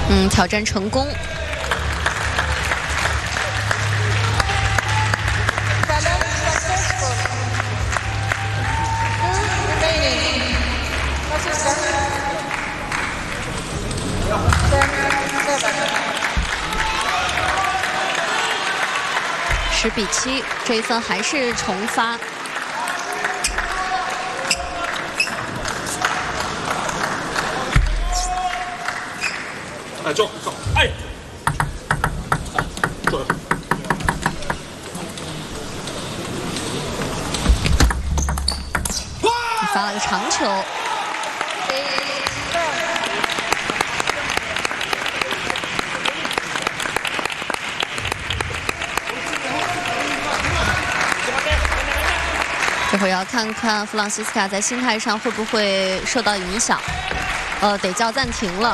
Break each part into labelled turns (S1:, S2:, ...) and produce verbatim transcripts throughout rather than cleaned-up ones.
S1: 嗯，挑战成功。 十比七，这一分还是重发。
S2: 哎，走走，哎，走。
S1: 发了个长球。 这会儿要看看弗朗西斯卡在心态上会不会受到影响，呃，得叫暂停了。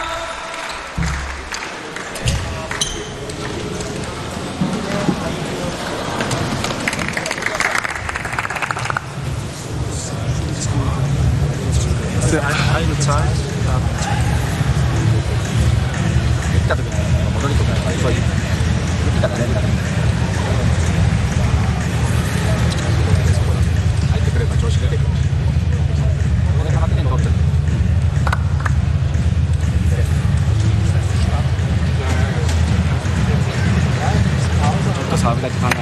S3: für eine, eine Zeit. Das haben wir getan.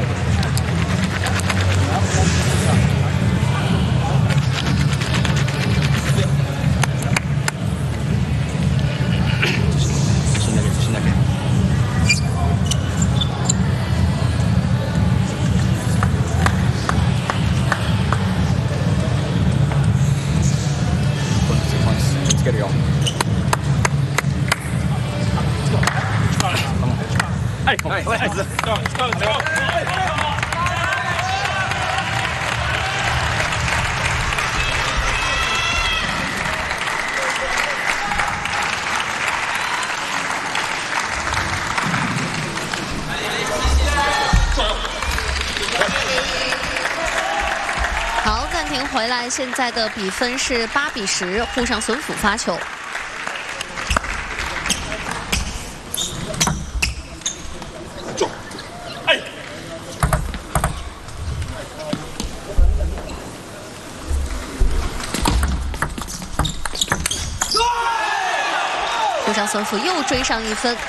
S2: 哎，哎，子，走走走。
S1: 好，暂停回来，现在的比分是八比十，沪上隼辅发球。 沪上隼辅又追上一分。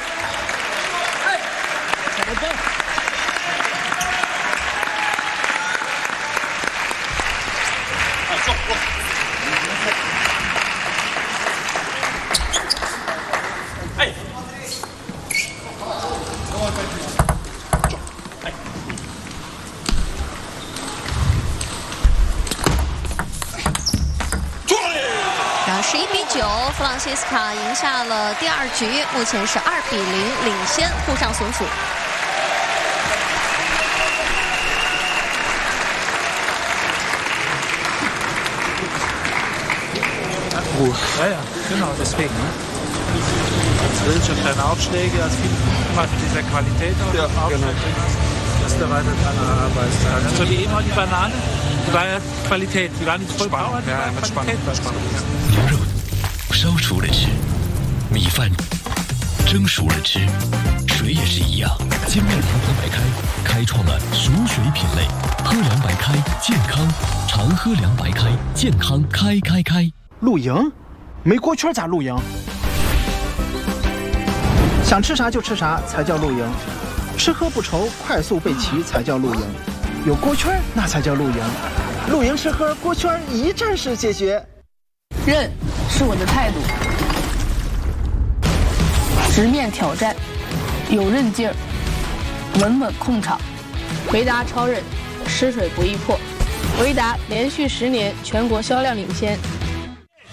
S2: 哎，
S1: 然后十一比九，弗朗西斯卡赢下了第二局，目前是二比零领先沪上隼辅。
S3: Ja, ja, genau, deswegen. Solche kleine Aufschläge, also viel immer mit dieser Qualität auch ja, genau. Dass du weiter dran arbeitest. Also wie eben auch die Banane, die war ja Qualität, die war nicht voll Power, die war Qualität. Spannung.
S4: 牛肉烧熟了吃，米饭蒸熟了吃，水也是一样。金麦堂皇白开开创了熟水品类，喝凉白开健康，常喝凉白开健康开开开。
S5: 露营，没锅圈咋露营？想吃啥就吃啥才叫露营，吃喝不愁，快速备齐才叫露营。有锅圈那才叫露营，露营吃喝锅圈一站式解决。
S6: 韧是我的态度，直面挑战，有韧劲儿，稳稳控场。维达超韧，湿水不易破。维达连续十年全国销量领先。